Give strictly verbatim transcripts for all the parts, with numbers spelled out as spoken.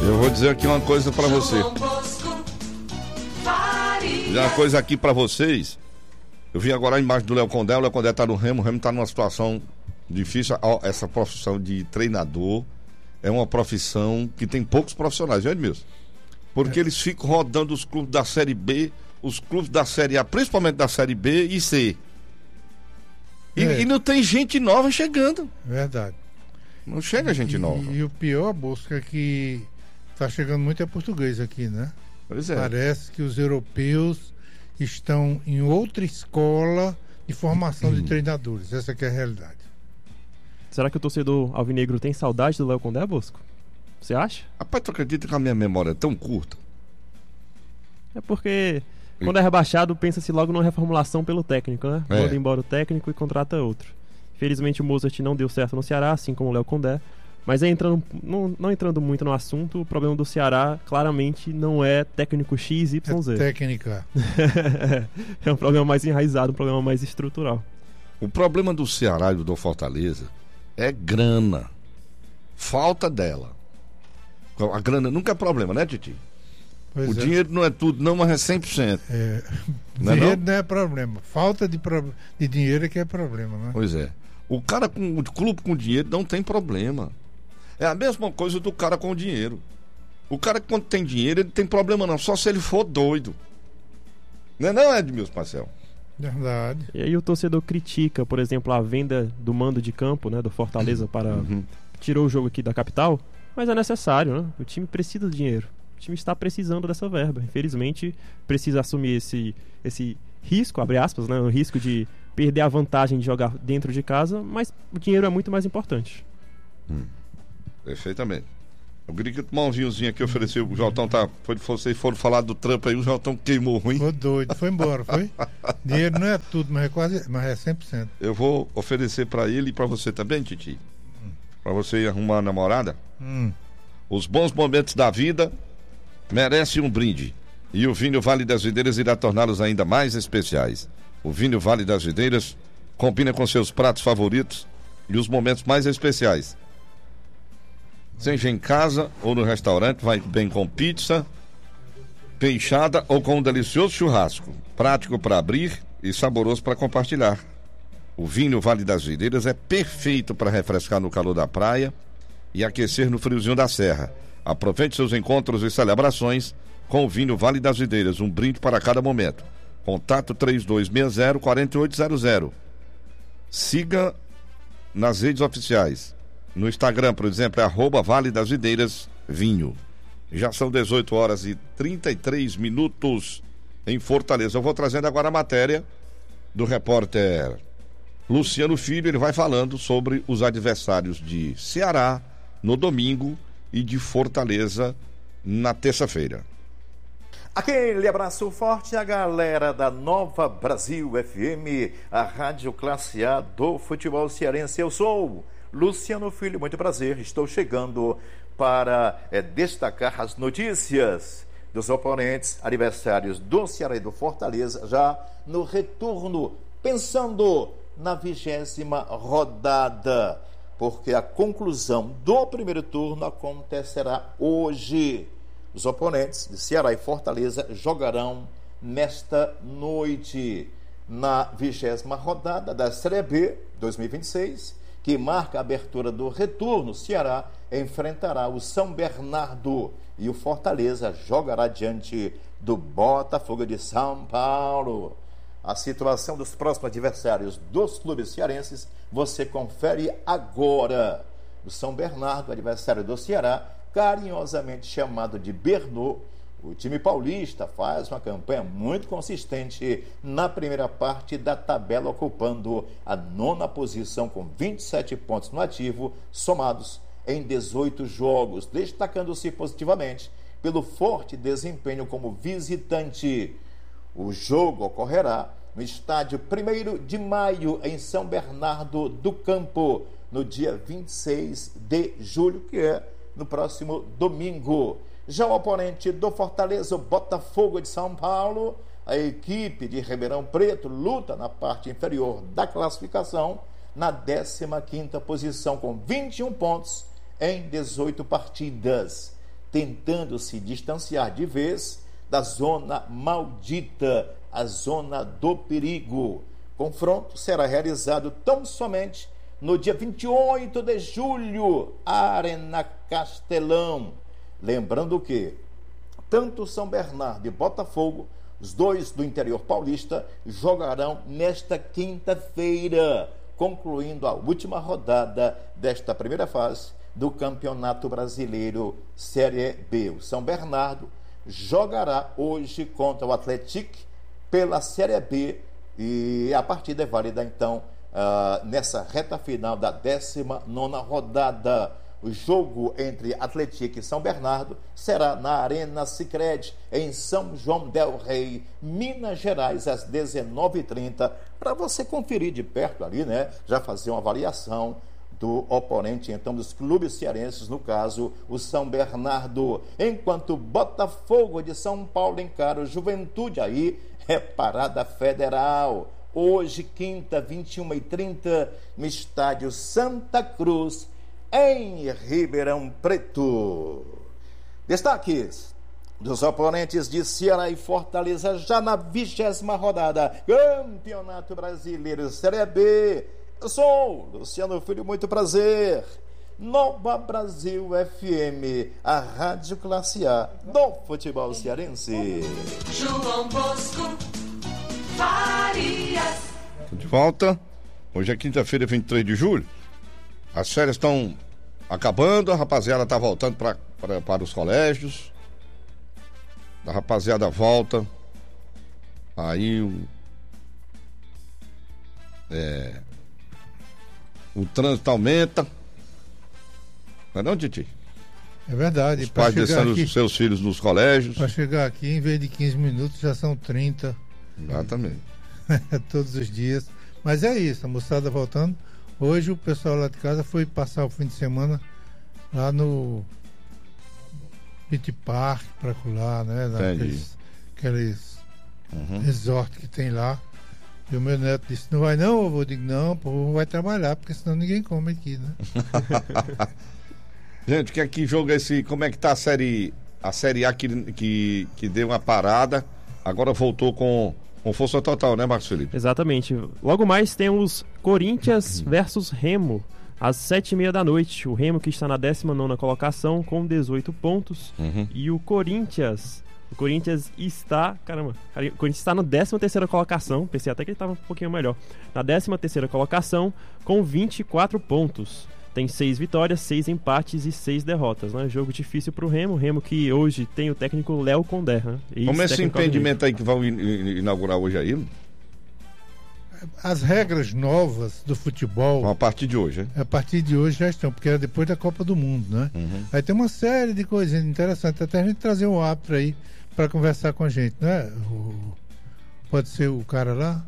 Eu vou dizer aqui uma coisa pra você. Uma coisa aqui pra vocês. Eu vi agora a imagem do Léo Condé. O Léo Condé tá no Remo. O Remo tá numa situação difícil. Essa profissão de treinador é uma profissão que tem poucos profissionais, viu, Edmilson? Porque é. eles ficam rodando os clubes da Série B, os clubes da Série A, principalmente da Série B e C. E, é. e não tem gente nova chegando. Verdade. Não chega gente e, nova. E o pior, Bosco, é que tá chegando muito é português aqui, né? Pois é. Parece que os europeus estão em outra escola de formação de treinadores. Essa que é a realidade. Será que o torcedor alvinegro tem saudade do Léo Condé, Bosco? Você acha? Rapaz, tu acredita que a minha memória é tão curta? É porque quando é rebaixado, pensa-se logo numa reformulação pelo técnico, né? É. Manda embora o técnico e contrata outro. Infelizmente o Mozart não deu certo no Ceará, assim como o Léo Condé. Mas aí entrando, não, não entrando muito no assunto, o problema do Ceará claramente não é técnico X Y Z. É técnica. É um problema mais enraizado, um problema mais estrutural. O problema do Ceará e do Fortaleza é grana. Falta dela. A grana nunca é problema, né, Titi? Pois o é. dinheiro não é tudo, não, mas é cem por cento. É, não dinheiro é não? não é problema. Falta de, pro... de dinheiro é que é problema, né? Pois é. O cara com o clube com dinheiro não tem problema. É a mesma coisa do cara com dinheiro. O cara quando tem dinheiro, ele tem problema não, só se ele for doido. Não é não, Edmilson Marcel? Verdade. E aí o torcedor critica, por exemplo, a venda do mando de campo, né, do Fortaleza para... Uhum. Tirou o jogo aqui da capital, mas é necessário, né? O time precisa de dinheiro. O time está precisando dessa verba. Infelizmente, precisa assumir esse, esse risco, abre aspas, né? O risco de perder a vantagem de jogar dentro de casa, mas o dinheiro é muito mais importante. Hum. Perfeitamente. Eu queria que tomar um vinhozinho aqui, ofereceu. O Jotão tá. Foi, vocês foram falar do Trump aí, o Jotão queimou ruim. Ficou doido, foi embora, foi? Dinheiro não é tudo, mas é quase, mas é cem por cento. Eu vou oferecer pra ele e pra você também, Titi. Hum. Pra você ir arrumar uma namorada. Hum. Os bons momentos da vida merecem um brinde. E o vinho Vale das Videiras irá torná-los ainda mais especiais. O vinho Vale das Videiras combina com seus pratos favoritos e os momentos mais especiais. Seja em casa ou no restaurante, vai bem com pizza, peixada ou com um delicioso churrasco. Prático para abrir e saboroso para compartilhar. O vinho Vale das Videiras é perfeito para refrescar no calor da praia e aquecer no friozinho da serra. Aproveite seus encontros e celebrações com o vinho Vale das Videiras, um brinde para cada momento. Contato três dois seis zero, quatro oito zero zero. Siga nas redes oficiais. No Instagram, por exemplo, é arroba Vale das Videiras Vinho. Já são dezoito horas e trinta e três minutos em Fortaleza. Eu vou trazendo agora a matéria do repórter Luciano Filho. Ele vai falando sobre os adversários de Ceará no domingo e de Fortaleza na terça-feira. Aquele abraço forte à galera da Nova Brasil F M, a rádio classe A do futebol cearense. Eu sou Luciano Filho, muito prazer. Estou chegando para é, destacar as notícias dos oponentes adversários do Ceará e do Fortaleza, já no retorno, pensando na vigésima rodada, porque a conclusão do primeiro turno acontecerá hoje. Os oponentes de Ceará e Fortaleza jogarão nesta noite, na vigésima rodada da Série B dois mil e vinte e seis, que marca a abertura do retorno. O Ceará enfrentará o São Bernardo e o Fortaleza jogará diante do Botafogo de São Paulo. A situação dos próximos adversários dos clubes cearenses você confere agora. O São Bernardo, adversário do Ceará, carinhosamente chamado de Bernô. O time paulista faz uma campanha muito consistente na primeira parte da tabela, ocupando a nona posição com vinte e sete pontos no ativo, somados em dezoito jogos, destacando-se positivamente pelo forte desempenho como visitante. O jogo ocorrerá no estádio primeiro de maio, em São Bernardo do Campo, no dia vinte e seis de julho, que é no próximo domingo. Já o oponente do Fortaleza, o Botafogo de São Paulo, a equipe de Ribeirão Preto luta na parte inferior da classificação, na décima quinta posição, com vinte e um pontos em dezoito partidas. tentando se distanciar de vez da zona maldita, a zona do perigo. Confronto será realizado tão somente no dia vinte e oito de julho, Arena Castelão. Lembrando que tanto São Bernardo e Botafogo, os dois do interior paulista, jogarão nesta quinta-feira, concluindo a última rodada desta primeira fase do Campeonato Brasileiro Série B. O São Bernardo jogará hoje contra o Atlético pela Série B e a partida é válida, então, uh, nessa reta final da décima nona rodada. O jogo entre Atlético e São Bernardo será na Arena Sicredi, em São João del Rei, Minas Gerais, às dezenove e trinta, para você conferir de perto ali, né? Já fazer uma avaliação do oponente, então, dos clubes cearenses, no caso, o São Bernardo. Enquanto o Botafogo de São Paulo encara o Juventude, aí é Parada Federal. Hoje, quinta, vinte e uma e trinta, no estádio Santa Cruz, em Ribeirão Preto. Destaques dos oponentes de Ceará e Fortaleza já na vigésima rodada, Campeonato Brasileiro Série B. Eu sou Luciano Filho, muito prazer. Nova Brasil F M, a rádio classe A do futebol cearense. João Bosco Farias. De volta. Hoje é quinta-feira, vinte e três de julho. As férias estão acabando, a rapaziada está voltando pra, pra, para os colégios. A rapaziada volta. Aí o. É, o trânsito aumenta. Não é não, Titi? É verdade. Os pais deixando os seus filhos nos colégios. Para chegar aqui, em vez de quinze minutos, já são trinta. Exatamente. Todos os dias. Mas é isso, a moçada voltando. Hoje o pessoal lá de casa foi passar o fim de semana lá no Beach Park, para lá, né? Naqueles, aqueles uhum. resort que tem lá. E o meu neto disse, não vai não, eu vou digo, não, pô, vai trabalhar, porque senão ninguém come aqui, né? Gente, que, que jogo é esse? Como é que tá a série a série A que, que, que deu uma parada, agora voltou com, com força total, né, Marcos Felipe? Exatamente. Logo mais temos Corinthians versus Remo, às sete e meia da noite. O Remo, que está na décima nona colocação com dezoito pontos, uhum. e o Corinthians... O Corinthians está... Caramba, o Corinthians está na décima terceira colocação. Pensei até que ele estava um pouquinho melhor. Na décima terceira colocação com vinte e quatro pontos. Tem seis vitórias, seis empates e seis derrotas, né? Jogo difícil para o Remo. Remo que hoje tem o técnico Léo Condé, né? Como é esse impedimento aí que vão inaugurar hoje aí? As regras novas do futebol... A partir de hoje, hein? A partir de hoje já estão, porque era depois da Copa do Mundo, né? Uhum. Aí tem uma série de coisas interessantes. Até a gente trazer um árbitro aí para conversar com a gente, né? O... Pode ser o cara lá?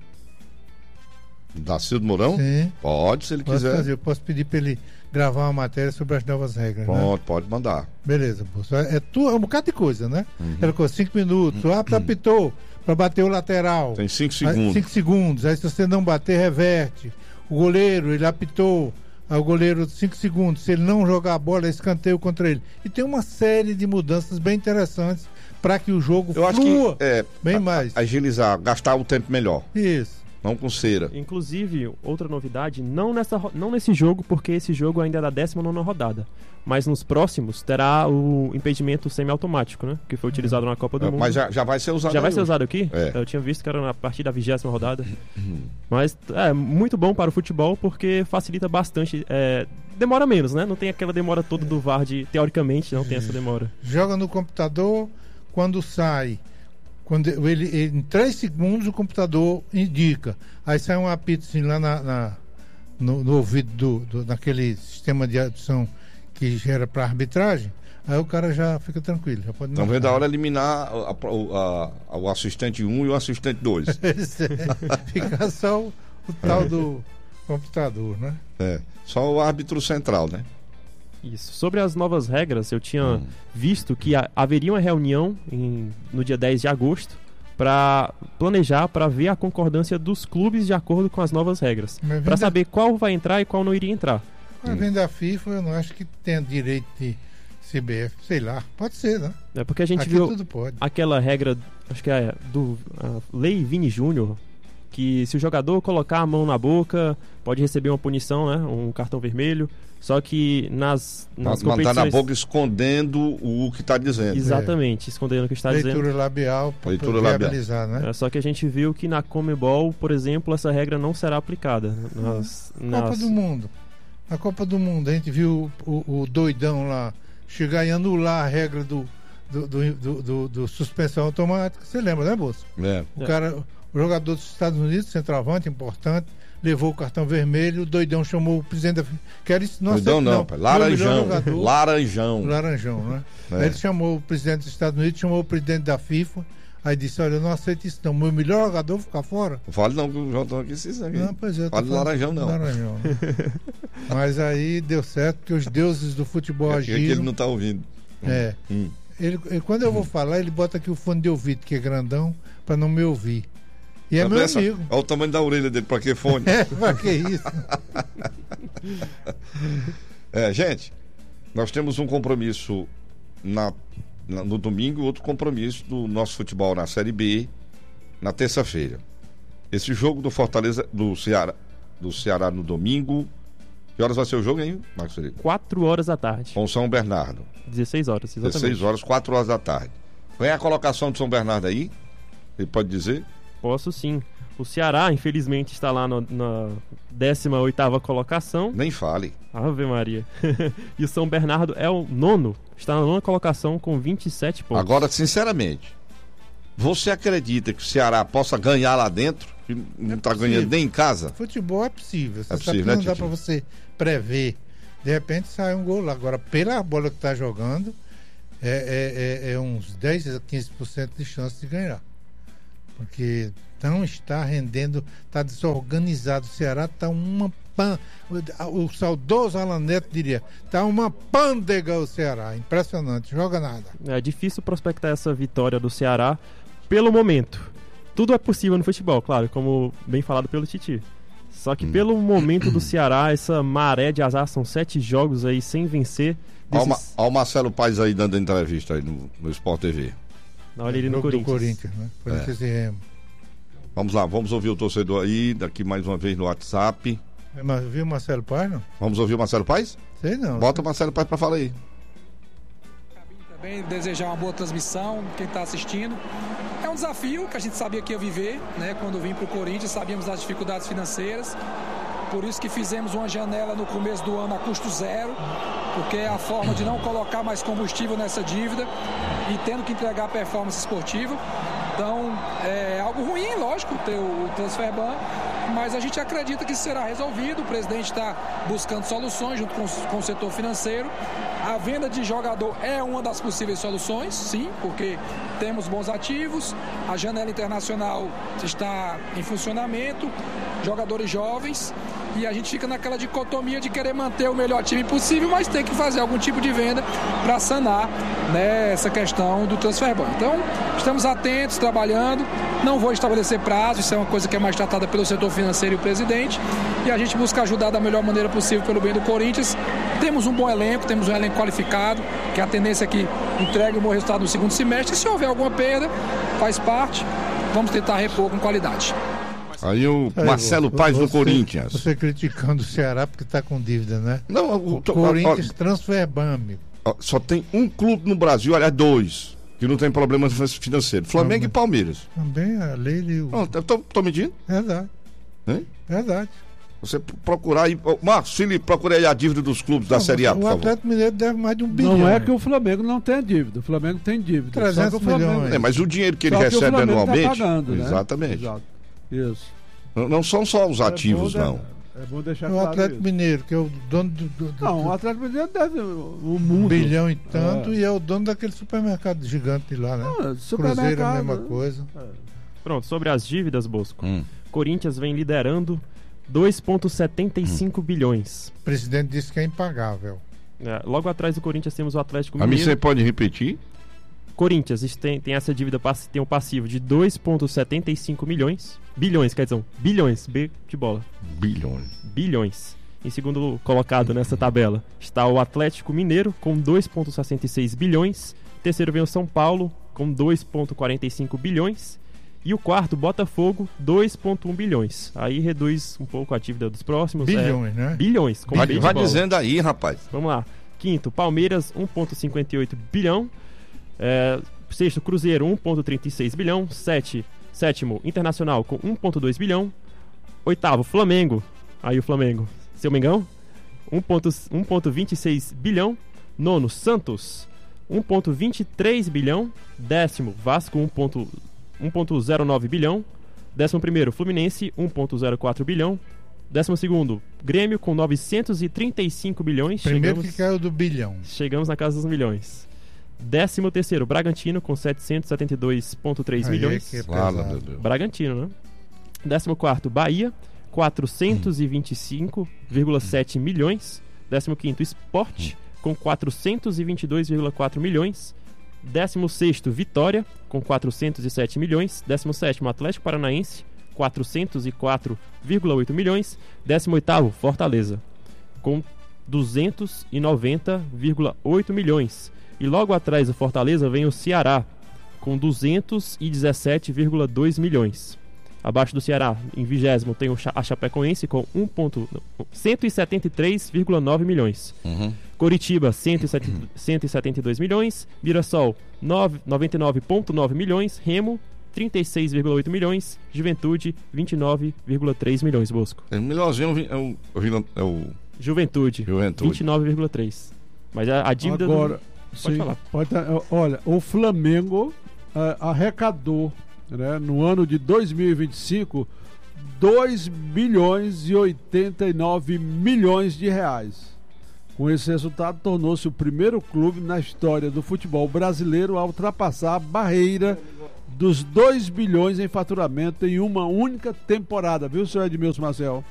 Dacildo Mourão? Sim. Pode, se ele Posso quiser. Fazer. Eu posso pedir para ele gravar uma matéria sobre as novas regras, pode, né? Pode mandar. Beleza, moço. É, é, tu, é um bocado de coisa, né? Uhum. Ela ficou cinco minutos, o árbitro apitou para bater o lateral. Tem cinco segundos. Aí, cinco segundos. Aí se você não bater, reverte. O goleiro, ele apitou. Aí o goleiro, cinco segundos. Se ele não jogar a bola, é escanteio contra ele. E tem uma série de mudanças bem interessantes para que o jogo Eu flua acho que, é, bem a, mais. Agilizar, gastar o tempo melhor. Isso. Não com cera. Inclusive, outra novidade, não, nessa, não nesse jogo, porque esse jogo ainda é da décima nona rodada. Mas nos próximos terá o impedimento semiautomático, né? Que foi utilizado na Copa do é, Mundo. Mas já, já vai ser usado Já vai hoje. ser usado aqui? É. Eu tinha visto que era a partir da vigésima rodada. Mas é muito bom para o futebol porque facilita bastante. É, demora menos, né? Não tem aquela demora toda do V A R de, teoricamente, não tem essa demora. Joga no computador, quando sai... Quando ele, ele, em três segundos o computador indica. Aí sai um apito assim lá na, na, no, no ouvido do, do, naquele sistema de adição que gera para arbitragem. Aí o cara já fica tranquilo. Já pode então vem da hora eliminar a, a, a, o assistente um e o assistente dois. Fica só o, o tal do computador, né? É, só o árbitro central, né? Isso. Sobre as novas regras, eu tinha hum. visto que a, haveria uma reunião em, no dia dez de agosto para planejar, para ver a concordância dos clubes de acordo com as novas regras. Para saber qual vai entrar e qual não iria entrar. Mas vem da FIFA, eu não acho que tenha direito de C B F, sei lá, pode ser, né? É porque a gente Aqui viu tudo pode. aquela regra, acho que é do a Lei Vini Júnior, que se o jogador colocar a mão na boca, pode receber uma punição, né? Um cartão vermelho. Só que nas, nas Mandar competições... na boca escondendo o que está dizendo. Exatamente, escondendo o que está Leitura dizendo. labial para Leitura viabilizar, né? É, só que a gente viu que na Conmebol, por exemplo, essa regra não será aplicada. Nas, Copa nas... do Mundo. Na Copa do Mundo, a gente viu o, o doidão lá chegar e anular a regra do, do, do, do, do, do suspensão automática. Você lembra, né, Bolsa? É. O cara, o jogador dos Estados Unidos, centroavante, importante, levou o cartão vermelho, o doidão chamou o presidente da FIFA. Que era isso, nossa, Doidão não, não, pai. Laranjão. jogador, Laranjão. Laranjão, né? É. Aí ele chamou o presidente dos Estados Unidos, chamou o presidente da FIFA, aí disse, olha, eu não aceito isso não, meu melhor jogador ficar fora. Não fale não, que o João tá aqui se sangue. Não, pois é, eu tô Fale falando Laranjão não. Laranjão, né? Mas aí deu certo, porque os deuses do futebol É que agiram. ele não está ouvindo. É. Hum. Ele, ele- quando eu vou falar, ele bota aqui o fone de ouvido, que é grandão, para não me ouvir. E é Tá meu vendo essa- amigo. Olha o tamanho da orelha dele, pra que fone? É, pra que isso? É, gente, nós temos um compromisso na, na- no domingo, outro compromisso do nosso futebol na Série B, na terça-feira. Esse jogo do Fortaleza, do Ceará, do Ceará no domingo. Que horas vai ser o jogo, hein, Marcos Felipe? quatro horas da tarde. Com São Bernardo. dezesseis horas, exatamente. dezesseis horas, quatro horas da tarde. Qual é a colocação de São Bernardo aí? Ele pode dizer? Posso sim. O Ceará, infelizmente, está lá no- na décima oitava colocação. Nem fale. Ave Maria. E o São Bernardo é o nono. Está na nona colocação com vinte e sete pontos. Agora, sinceramente, você acredita que o Ceará possa ganhar lá dentro? Que não está possível. ganhando nem em casa? Futebol é possível. Você É sabe possível, que né, não dá Titi? para você prever. De repente sai um gol lá. Agora, pela bola que está jogando, é, é- é- é uns dez a quinze por cento de chance de ganhar. Porque não está rendendo, está desorganizado. O Ceará está uma pan. O, o saudoso Alan Neto diria: está uma pândega o Ceará. Impressionante, joga nada. É difícil prospectar essa vitória do Ceará pelo momento. Tudo é possível no futebol, claro, como bem falado pelo Titi. Só que pelo momento do Ceará, essa maré de azar, são sete jogos aí sem vencer. Olha o Ma- Desses... olha o Marcelo Paes aí dando entrevista aí no, no Sport T V. Olha ele no Jogo do Corinthians. Corinthians, né? Corinthians e Remo. Vamos lá, vamos ouvir o torcedor aí, daqui mais uma vez no WhatsApp. É, mas viu o Marcelo Paz, não? Vamos ouvir o Marcelo Paes? Sei não. Bota o Marcelo Paes pra falar aí. Também desejar uma boa transmissão, quem está assistindo. É um desafio que a gente sabia que ia viver, né? Quando vim para o Corinthians, sabíamos das dificuldades financeiras. Por isso que fizemos uma janela no começo do ano a custo zero, porque é a forma de não colocar mais combustível nessa dívida e tendo que entregar performance esportiva. Então, é algo ruim, lógico, ter o transfer ban, mas a gente acredita que isso será resolvido. O presidente está buscando soluções junto com, com o setor financeiro. A venda de jogador é uma das possíveis soluções, sim, porque temos bons ativos, a janela internacional está em funcionamento, jogadores jovens, e a gente fica naquela dicotomia de querer manter o melhor time possível, mas tem que fazer algum tipo de venda para sanar, né, essa questão do transfer ban. Então, estamos atentos, trabalhando, não vou estabelecer prazo, isso é uma coisa que é mais tratada pelo setor financeiro e o presidente, e a gente busca ajudar da melhor maneira possível pelo bem do Corinthians. Temos um bom elenco, temos um elenco qualificado, que a tendência é que entregue um bom resultado no segundo semestre, e se houver alguma perda, faz parte, vamos tentar repor com qualidade. Aí o Aí, Marcelo você- Paes no você- Corinthians. Você criticando o Ceará porque está com dívida, né? Não, o, O to- Corinthians ó, transfer ban, amigo. ó, só tem um clube no Brasil, aliás, dois, que não tem problemas financeiros: Flamengo e Palmeiras. Também a Leila e o... Não, eu tô, tô mentindo? Verdade, Hein? verdade. Você procurar aí. Ô, Marcos, Felipe, procura aí a dívida dos clubes da Não, Série A, por o favor. Atlético Mineiro deve mais de um bilhão. Não é que o Flamengo não tem dívida, o Flamengo tem dívida. trezentos só que o Flamengo, milhões. É, mas o dinheiro que ele só que o recebe Flamengo tá anualmente. pagando, né? Exatamente. Exato. Isso. Não, não são só os ativos, É bom, não. né? É bom deixar O claro Atlético isso. Mineiro, que é o dono do, do, do- Não, o do Atlético Mineiro deve o mundo. bilhão e tanto, É. e é o dono daquele supermercado gigante lá, né? Ah, Cruzeiro, supermercado, a mesma né? coisa. Pronto, sobre as dívidas, Bosco. Hum. Corinthians vem liderando dois vírgula setenta e cinco bilhões. O presidente disse que é impagável. É, logo atrás do Corinthians temos o Atlético A mim Mineiro. você pode repetir? Corinthians isso tem, tem essa dívida, pass- tem um passivo de dois vírgula setenta e cinco milhões. Bilhões, quer dizer, bilhões, B de bola. Bilhões. Bilhões. Em segundo colocado nessa tabela está o Atlético Mineiro com dois vírgula sessenta e seis bilhões. Terceiro vem o São Paulo com dois vírgula quarenta e cinco bilhões. E o quarto, Botafogo, dois vírgula um bilhões. Aí reduz um pouco a dívida dos próximos. Bilhões, é, né? Bilhões. Com Vai, B de vai bola. dizendo aí, rapaz. Vamos lá. Quinto, Palmeiras, um vírgula cinquenta e oito bilhão. É, sexto, Cruzeiro, um vírgula trinta e seis bilhão. Sete, sétimo, Internacional com um vírgula dois bilhão. Oitavo, Flamengo. Aí o Flamengo, seu Mengão, um vírgula vinte e seis bilhão. Nono, Santos, um vírgula vinte e três bilhão. Décimo, Vasco, um vírgula zero nove bilhão. Décimo primeiro, Fluminense, um vírgula zero quatro bilhão. Décimo segundo, Grêmio com novecentos e trinta e cinco bilhões. Primeiro chegamos, que caiu do bilhão. Chegamos na casa dos milhões. Décimo terceiro, Bragantino com setecentos e setenta e dois vírgula três Aí milhões. é que é Fala, pesado. meu Deus. Bragantino, né? Décimo quarto, Bahia, quatrocentos e vinte e cinco vírgula sete milhões. Décimo quinto, Sport, com quatrocentos e vinte e dois vírgula quatro milhões. Décimo sexto, Vitória, com quatrocentos e sete milhões. Décimo sétimo, Atlético Paranaense, quatrocentos e quatro vírgula oito milhões. Décimo oitavo, Fortaleza, com duzentos e noventa vírgula oito milhões. E logo atrás do Fortaleza vem o Ceará, com duzentos e dezessete vírgula dois milhões. Abaixo do Ceará, em vigésimo, tem o Cha- a Chapecoense com um ponto, cento e setenta e três vírgula nove milhões. Uhum. Coritiba, cento e setenta e dois milhões. Mirassol, nove- noventa e nove vírgula nove milhões. Remo, trinta e seis vírgula oito milhões. Juventude, vinte e nove vírgula três milhões, Bosco. O melhorzinho é o, o, Vila- é o Juventude, Juventude. vinte e nove vírgula três. Mas a, a dívida... do- Agora, Pode sim, falar. pode tá- olha, o Flamengo ah, arrecadou, né, no ano de dois mil e vinte e cinco dois bilhões e oitenta e nove milhões de reais. Com esse resultado, tornou-se o primeiro clube na história do futebol brasileiro a ultrapassar a barreira dos dois bilhões em faturamento em uma única temporada, viu, senhor Edmilson Marcel?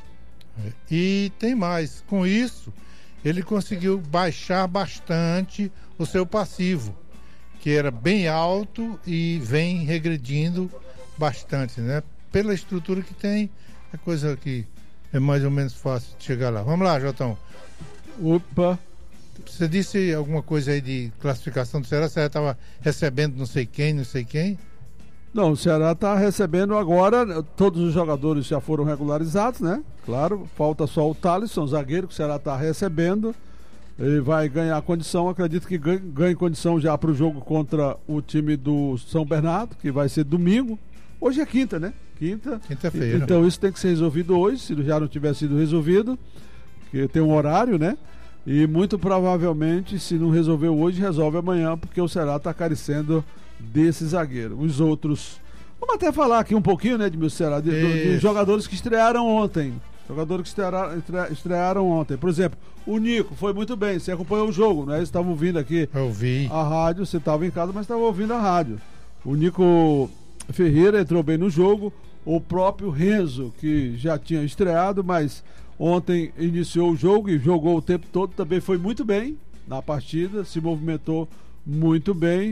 E tem mais. Com isso, ele conseguiu baixar bastante o seu passivo, que era bem alto e vem regredindo bastante, né? Pela estrutura que tem, é coisa que é mais ou menos fácil de chegar lá. Vamos lá, Jotão. Opa! Você disse alguma coisa aí de classificação do Ceará? Você estava recebendo não sei quem, não sei quem? Não, o Ceará está recebendo agora, todos os jogadores já foram regularizados, né? Claro, falta só o Thalisson, zagueiro, que o Ceará está recebendo. Ele vai ganhar condição, acredito que ganhe, ganhe condição já para o jogo contra o time do São Bernardo, que vai ser domingo. Hoje é quinta, né? Quinta. Quinta-feira. Então isso tem que ser resolvido hoje, se já não tiver sido resolvido, porque tem um horário, né? E muito provavelmente, se não resolveu hoje, resolve amanhã, porque o Ceará está carecendo desse zagueiro. Os outros... Vamos até falar aqui um pouquinho, né, de meu Ceará, de, de, de jogadores que estrearam ontem. Jogadores que estrearam, estre- estrearam ontem. Por exemplo, o Nico foi muito bem, você acompanhou o jogo, né? Eles estavam ouvindo aqui Eu vi. a rádio, você estava em casa, mas estava ouvindo a rádio. O Nico Ferreira entrou bem no jogo, o próprio Renzo, que já tinha estreado, mas ontem iniciou o jogo e jogou o tempo todo, também foi muito bem na partida, se movimentou muito bem.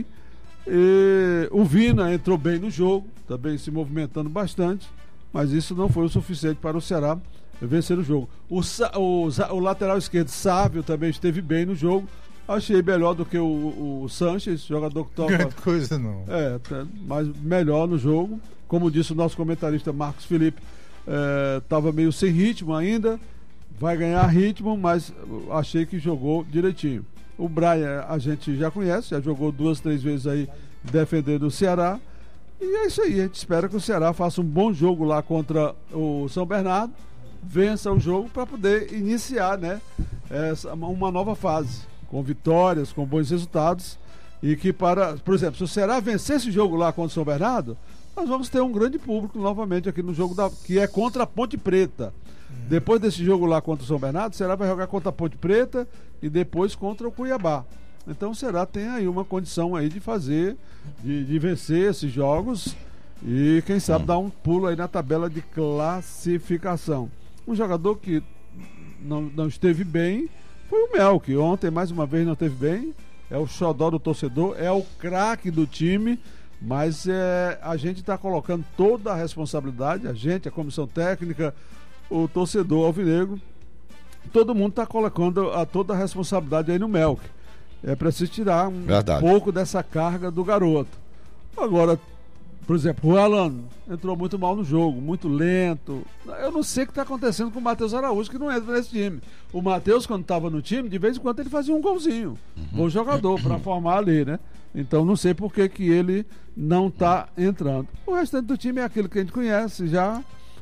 E o Vina entrou bem no jogo, também se movimentando bastante, mas isso não foi o suficiente para o Ceará vencer o jogo. O, Sa- o, Za- o lateral esquerdo, Sávio, também esteve bem no jogo. Achei melhor do que o, o Sanches, jogador que toca. Grande coisa não. É, tá, mas melhor no jogo. Como disse o nosso comentarista Marcos Felipe, estava meio sem ritmo ainda. Vai ganhar ritmo, mas achei que jogou direitinho. O Brian a gente já conhece, já jogou duas, três vezes aí defendendo o Ceará. E é isso aí, a gente espera que o Ceará faça um bom jogo lá contra o São Bernardo, vença o jogo para poder iniciar, né, essa, uma nova fase, com vitórias, com bons resultados. E que para, por exemplo, se o Ceará vencer esse jogo lá contra o São Bernardo, nós vamos ter um grande público novamente aqui no jogo da, que é contra a Ponte Preta. Depois desse jogo lá contra o São Bernardo, o Ceará vai jogar contra a Ponte Preta e depois contra o Cuiabá. Então o Ceará tem aí uma condição aí de fazer, de, de vencer esses jogos e quem sabe dar um pulo aí na tabela de classificação. Um jogador que não, não esteve bem foi o Mel, que ontem mais uma vez não esteve bem. É o xodó do torcedor, é o craque do time, mas é, a gente está colocando toda a responsabilidade, a gente, a comissão técnica, o torcedor alvinegro, todo mundo está colocando a, toda a responsabilidade aí no Melk. É preciso tirar um Verdade. pouco dessa carga do garoto. Agora, por exemplo, o Alan entrou muito mal no jogo, muito lento. Eu não sei o que está acontecendo com o Matheus Araújo, que não entra nesse time. O Matheus, quando estava no time, de vez em quando ele fazia um golzinho. Uhum. Bom jogador para formar ali, né? Então não sei por que, que ele não está entrando. O restante do time é aquilo que a gente conhece já.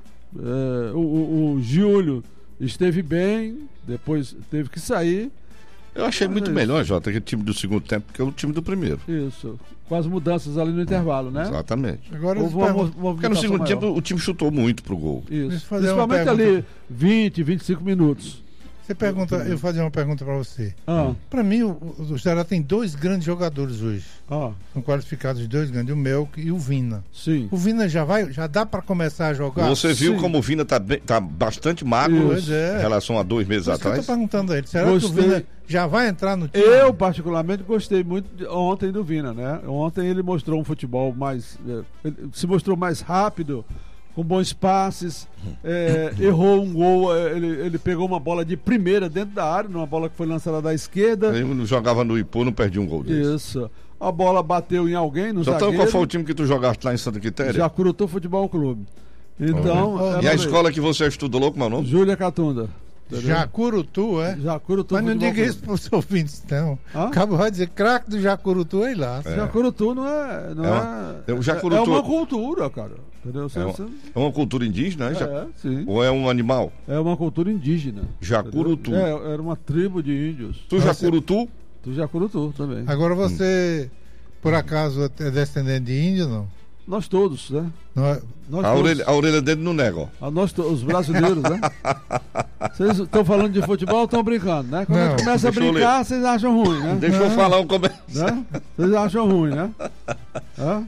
É, o, o, o Júlio esteve bem, depois teve que sair. Eu achei muito melhor, Jota, que o time do segundo tempo que o time do primeiro. Isso. Com as mudanças ali no intervalo, né? Exatamente. Agora, Houve uma mo- Porque no segundo maior. tempo o time chutou muito pro gol. Isso. fazer uma Principalmente pergunta. ali vinte, vinte e cinco minutos. Você pergunta, eu vou fazer uma pergunta para você. Ah, Para mim, o, o Ceará tem dois grandes jogadores hoje. ah, São qualificados os dois grandes, o Melk e o Vina. sim. O Vina já vai, já dá para começar a jogar? Você viu sim. como o Vina tá, bem- tá bastante magro Pois é. em relação a dois meses Por isso que eu atrás? tô perguntando a ele. Será que Gostei. o Vina já vai entrar no time? Eu, particularmente, gostei muito de, ontem do Vina, né? Ontem ele mostrou um futebol mais. eh, ele se mostrou mais rápido, com bons passes, eh, errou um gol, eh, ele, ele pegou uma bola de primeira dentro da área, numa bola que foi lançada da esquerda. Ele jogava no Ipu, não perdia um gol desse. Isso. A bola bateu em alguém, no Então, zagueiro. qual foi o time que tu jogaste lá em Santa Quitéria? Jacurutú Futebol Clube. Então. Oh. era E a aí. escola que você estudou, como é o nome? Júlia Catunda. entendeu? Jacurutu, é? Jacurutú Mas não Futebol diga Clube. isso para os ouvintes, não. Hã? Acabo de dizer, craque do Jacurutu é lá. Jacurutú não é. Não É é, uma- é o é, Jacurutú- é uma cultura, cara. Entendeu? Você- É uma, você- é uma cultura indígena, né? Já- é, sim. Ou é um animal? É uma cultura indígena. Jacurutu. entendeu? É, era uma tribo de índios. Tu Jacurutu? Do Jacurutu também. Agora você, por acaso, é descendente de índio, não? Nós todos, né? Não é- Nós A todos. orelha, a orelha dele não nega, ó. A nós, to- os brasileiros, né? Vocês estão falando de futebol ou estão brincando, né? Quando Não, a gente começa a deixa eu brincar, vocês acham ruim, né? Deixa eu falar um começo. Né? Vocês acham ruim, né? Hã?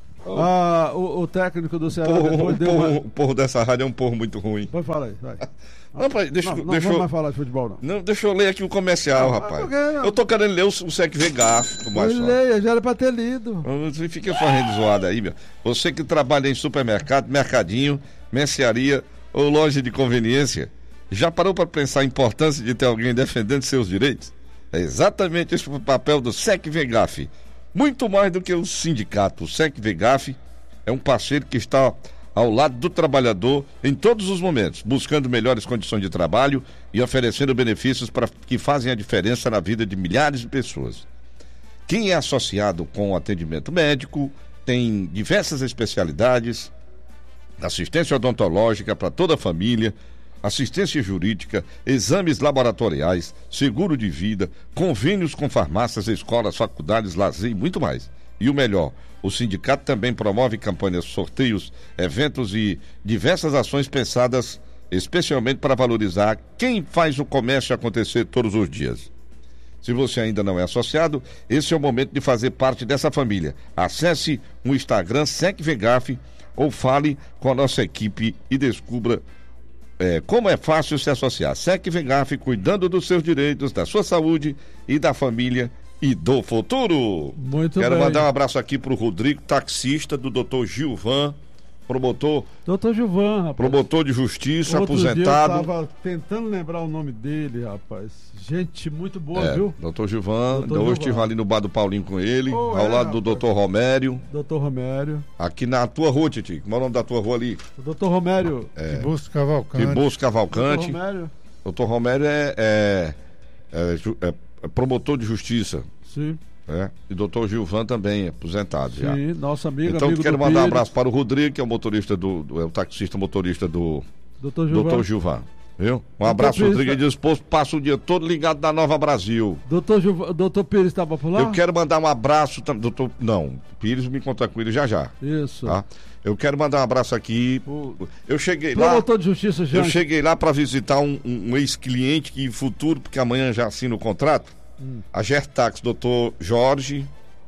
Ah, o, o técnico do Ceará Porro, depois o, deu porro, uma... o porro dessa rádio é um porro muito ruim. Pode falar aí, vai. Não, pai, deixa, Não, não deixa vamos eu... mais falar de futebol, não. Não, deixa eu ler aqui o comercial, Não, rapaz. por quê, não? Eu tô querendo ler o, o Sec V Gaf, mais só. Leia, já era pra ter lido. Você fica fazendo zoada aí, meu. Você que trabalha em supermercado, mercadinho, mercearia ou loja de conveniência, já parou para pensar a importância de ter alguém defendendo seus direitos? É exatamente esse o papel do Sec V Gaf. Muito mais do que o sindicato. O Sec V Gaf é um parceiro que está ao lado do trabalhador em todos os momentos, buscando melhores condições de trabalho e oferecendo benefícios para que fazem a diferença na vida de milhares de pessoas. Quem é associado com atendimento médico tem diversas especialidades, assistência odontológica para toda a família, assistência jurídica, exames laboratoriais, seguro de vida, convênios com farmácias, escolas, faculdades, lazer e muito mais. E o melhor, o sindicato também promove campanhas, sorteios, eventos e diversas ações pensadas especialmente para valorizar quem faz o comércio acontecer todos os dias. Se você ainda não é associado, esse é o momento de fazer parte dessa família. Acesse o Instagram SecVegaf ou fale com a nossa equipe e descubra é, como é fácil se associar. SecVegaf, cuidando dos seus direitos, da sua saúde e da família e do futuro. Muito Quero bem. mandar um abraço aqui pro Rodrigo, taxista do doutor Gilvan, promotor, Doutor Gilvan, rapaz. promotor de justiça, Outro aposentado. Dia eu tava tentando lembrar o nome dele, rapaz. Gente muito boa, É, viu? doutor Gilvan, Doutor ainda hoje Gilvan. estive ali no bar do Paulinho com ele, Oh, ao é, lado do rapaz. doutor Romério, Doutor Romério. aqui na tua rua, Titi. Como é o nome da tua rua ali? O doutor Romério. É, Tiburcio Cavalcante. Tiburcio Doutor Cavalcante. Romério. Doutor Romério é, é, é ju- é- é promotor de justiça. Sim, É, e doutor Gilvan também, aposentado já. sim. Nosso amigo, Então amigo quero do mandar um Pires. abraço para o Rodrigo, que é o motorista do, do é o taxista motorista do Doutor Gilvan. doutor Gilvan. Viu? Um Doutor abraço, Pires, Rodrigo. tá- Ele disposto, passa o dia todo ligado na Nova Brasil. Doutor, Gilvan... doutor Pires estava por lá? Eu quero mandar um abraço também. Doutor. Não, o Pires me encontrar com ele já já. Isso. Tá? Eu quero mandar um abraço aqui. O Eu cheguei lá. promotor de justiça, Eu Jean. cheguei lá para visitar um, um- um ex-cliente que futuro, porque amanhã já assina o contrato. Hum. A Gertax, doutor Jorge,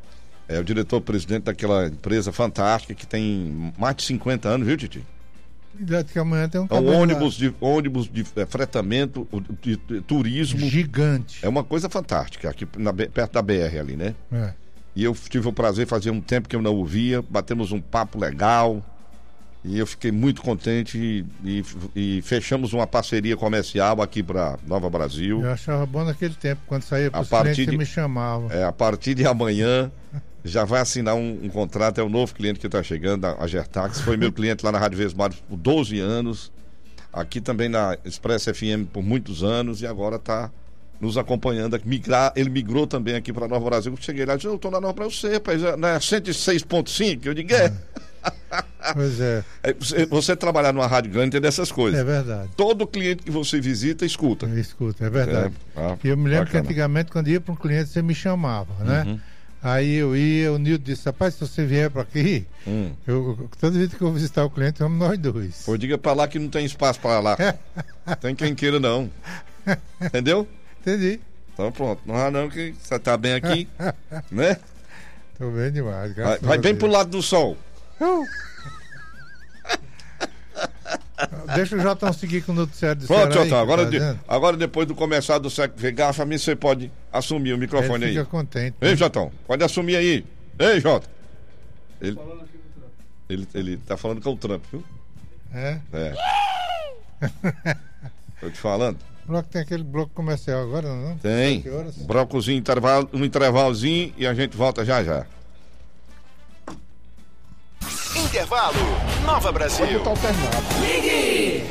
é o diretor-presidente daquela empresa fantástica que tem mais de cinquenta anos, viu, Titi? Cuidado que amanhã tem um É um cabelo ônibus de, ônibus de é, fretamento, de, de turismo. gigante. É uma coisa fantástica, aqui na B- perto da B R ali, né? É. E eu tive o prazer, fazia um tempo que eu não o via, batemos um papo legal. E eu fiquei muito contente e, e, e fechamos uma parceria comercial aqui para Nova Brasil. Eu achava bom naquele tempo, quando saía para os partir clientes, de, você me chamava. É, a partir de amanhã já vai assinar um, um contrato, é o novo cliente que está chegando, a Gertax, foi meu cliente lá na Rádio Vesmário por doze anos, aqui também na Express F M por muitos anos e agora está nos acompanhando. Migrar, ele migrou também aqui para Nova Brasil. Eu cheguei lá e disse, eu estou na Nova Brasil, você, rapaz, na cento e seis ponto cinco, eu digo, é. Pois é. Você, você trabalhar numa rádio grande tem dessas coisas. É verdade. Todo cliente que você visita, escuta. Escuta, é verdade. É, ah, e eu me lembro bacana. que antigamente, quando ia para um cliente, você me chamava, né? Uhum. Aí eu ia, o Nildo disse, rapaz, se você vier para aqui, Hum. eu, toda vez que eu vou visitar o cliente, vamos nós dois. Pô, diga para lá que não tem espaço para lá. Tem quem queira, não. Entendeu? Entendi. Então pronto. Não há não que você tá bem aqui, né? Tô bem demais. Vai, vai bem pro lado do sol. Uh. Deixa o Jotão seguir com o noticiário do Pronto, Ceará. Jotão. Agora, tá de, vendo? agora depois do começar do Sec Vegar, pra mim você pode assumir o microfone Ele aí. fica contente. Ei, Jotão, pode assumir aí. Ei, Jota. Ele, ele, ele tá falando com o Trump, viu? É? É. Tô te falando. O bloco tem aquele bloco comercial agora, não? Tem. Que horas? Brocozinho, intervalo, um intervalozinho e a gente volta já já. Intervalo. Nova Brasil. Pode botar alternado. Ligue!